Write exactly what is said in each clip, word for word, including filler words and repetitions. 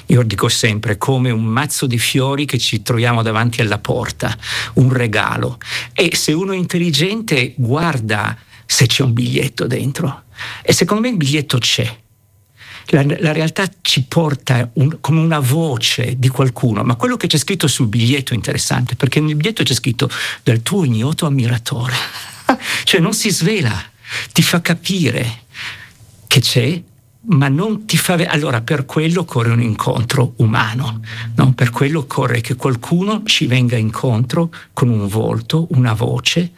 Io dico sempre, come un mazzo di fiori che ci troviamo davanti alla porta, un regalo. E se uno è intelligente guarda se c'è un biglietto dentro. E secondo me il biglietto c'è. La, la realtà ci porta un, come una voce di qualcuno, ma quello che c'è scritto sul biglietto è interessante, perché nel biglietto c'è scritto dal tuo ignoto ammiratore. Cioè non si svela, ti fa capire che c'è, ma non ti fa... Allora per quello occorre un incontro umano, no? Per quello occorre che qualcuno ci venga incontro con un volto, una voce.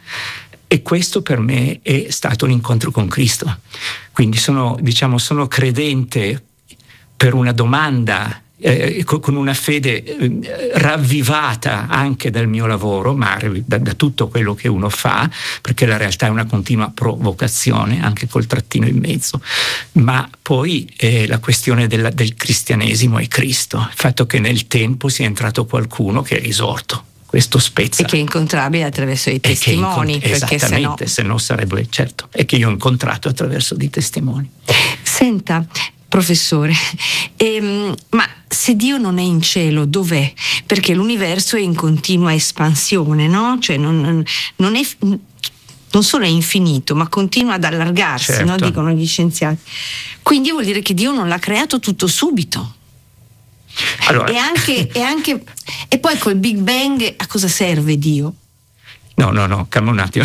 E questo per me è stato l'incontro con Cristo. Quindi sono, diciamo, sono credente per una domanda, eh, con una fede eh, ravvivata anche dal mio lavoro, ma da, da tutto quello che uno fa, perché la realtà è una continua provocazione, anche col trattino in mezzo. Ma poi eh, la questione della, del cristianesimo è Cristo, il fatto che nel tempo sia entrato qualcuno che è risorto. Questo spezza. E che è incontrabile attraverso i testimoni, incont- perché esattamente, se no sarebbe, certo, e che io ho incontrato attraverso dei testimoni. Senta, professore, ehm, ma se Dio non è in cielo, dov'è? Perché l'universo è in continua espansione, no? Cioè non, non è... non solo è infinito, ma continua ad allargarsi, certo. No? Dicono gli scienziati. Quindi vuol dire che Dio non l'ha creato tutto subito. Allora. E anche, e anche e poi col Big Bang a cosa serve Dio? No, no, no, calma un attimo.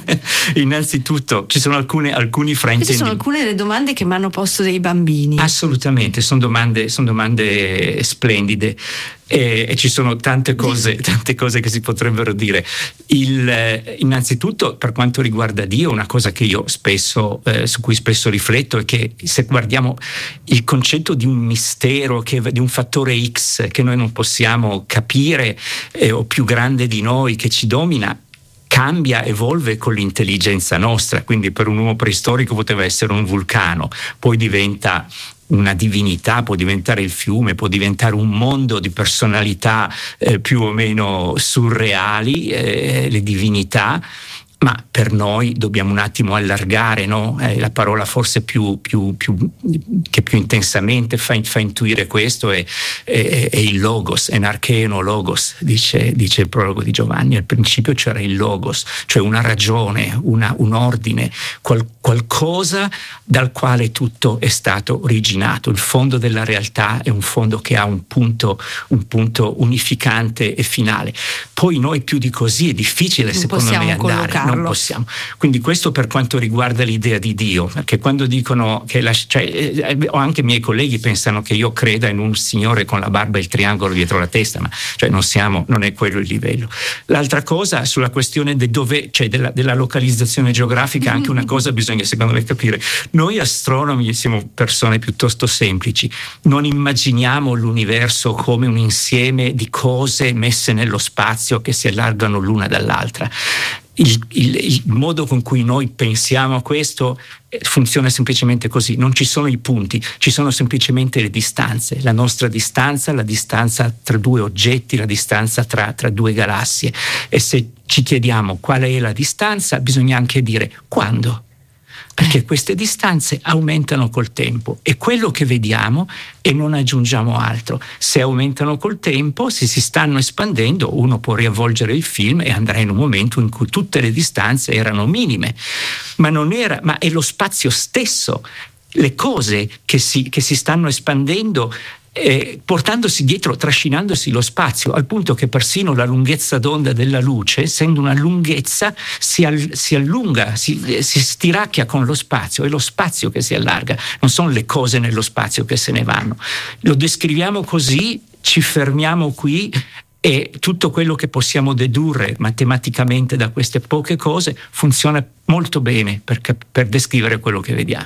Innanzitutto ci sono alcune, alcuni fraintendimenti. Queste sono alcune delle domande che mi hanno posto dei bambini. Assolutamente, sono domande, sono domande splendide e, e ci sono tante cose, tante cose che si potrebbero dire. Il, eh, innanzitutto, per quanto riguarda Dio, una cosa che io spesso, eh, su cui spesso rifletto è che se guardiamo il concetto di un mistero, che, di un fattore X che noi non possiamo capire eh, o più grande di noi che ci domina, cambia, evolve con l'intelligenza nostra. Quindi per un uomo preistorico poteva essere un vulcano, poi diventa una divinità, può diventare il fiume, può diventare un mondo di personalità eh, più o meno surreali, eh, le divinità. Ma per noi dobbiamo un attimo allargare, no? Eh, la parola forse più, più, più che più intensamente fa, fa intuire questo è, è, è il logos, enarcheno logos, dice, dice il prologo di Giovanni. Al principio c'era il logos, cioè una ragione, una, un ordine, qual, qualcosa dal quale tutto è stato originato. Il fondo della realtà è un fondo che ha un punto, un punto unificante e finale. Poi noi più di così è difficile, non secondo me, andare. Collocarlo. Non possiamo. Quindi questo per quanto riguarda l'idea di Dio, perché quando dicono che la, cioè, eh, anche i miei colleghi pensano che io creda in un signore con la barba e il triangolo dietro la testa, ma cioè non siamo, non è quello il livello. L'altra cosa sulla questione de dove, cioè della, della localizzazione geografica, anche una cosa bisogna secondo me capire. Noi astronomi siamo persone piuttosto semplici, non immaginiamo l'universo come un insieme di cose messe nello spazio che si allargano l'una dall'altra. Il, il, il modo con cui noi pensiamo a questo funziona semplicemente così: non ci sono i punti, ci sono semplicemente le distanze, la nostra distanza, la distanza tra due oggetti, la distanza tra, tra due galassie. E se ci chiediamo qual è la distanza, bisogna anche dire quando, perché queste distanze aumentano col tempo, è quello che vediamo e non aggiungiamo altro. Se aumentano col tempo, se si stanno espandendo, uno può riavvolgere il film e andrà in un momento in cui tutte le distanze erano minime, ma non era, ma è lo spazio stesso, le cose che si, che si stanno espandendo, Eh, portandosi dietro, trascinandosi lo spazio, al punto che persino la lunghezza d'onda della luce, essendo una lunghezza, si, al, si allunga, si, si stiracchia con lo spazio, è lo spazio che si allarga, non sono le cose nello spazio che se ne vanno. Lo descriviamo così, ci fermiamo qui e tutto quello che possiamo dedurre matematicamente da queste poche cose funziona molto bene per, per descrivere quello che vediamo.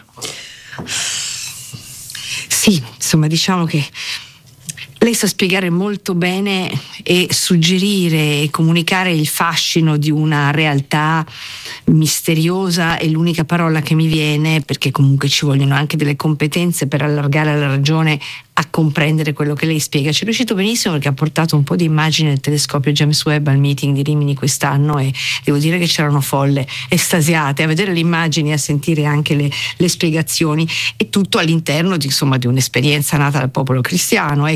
Sì, insomma, diciamo che lei sa spiegare molto bene e suggerire e comunicare il fascino di una realtà misteriosa, è l'unica parola che mi viene, perché comunque ci vogliono anche delle competenze per allargare la ragione a comprendere quello che lei spiega. Ci è riuscito benissimo perché ha portato un po' di immagini del telescopio James Webb al meeting di Rimini quest'anno e devo dire che c'erano folle estasiate a vedere le immagini e a sentire anche le, le spiegazioni, e tutto all'interno di, insomma, di un'esperienza nata dal popolo cristiano.